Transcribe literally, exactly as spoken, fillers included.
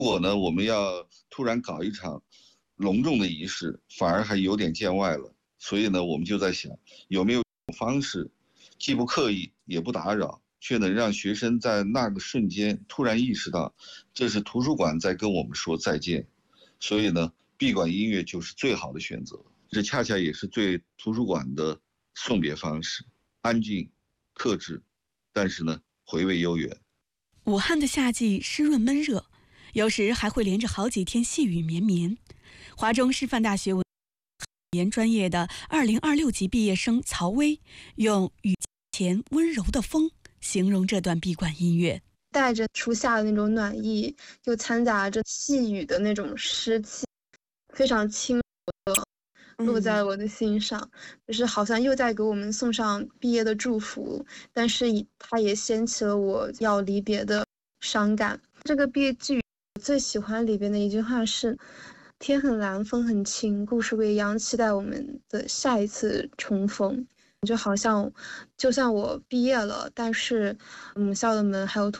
如果呢，我们要突然搞一场隆重的仪式，反而还有点见外了。所以呢，我们就在想，有没有方式，既不刻意也不打扰，却能让学生在那个瞬间突然意识到，这是图书馆在跟我们说再见。所以呢，闭馆音乐就是最好的选择，这恰恰也是对图书馆的送别方式，安静、克制，但是呢，回味悠远。 武汉的夏季湿润闷热，有时还会连着好几天细雨绵绵。华中师范大学文言专业的二零二六级毕业生曹薇用雨前温柔的风形容这段闭馆音乐， 带着初夏的那种暖意，又掺杂着细雨的那种湿气，非常轻柔的落在我的心上，嗯、就是好像又在给我们送上毕业的祝福，但是它也掀起了我要离别的伤感。这个毕业寄语我最喜欢里边的一句话是：天很蓝，风很轻，故事未央，期待我们的下一次重逢。就好像就算我毕业了，但是母校的门还有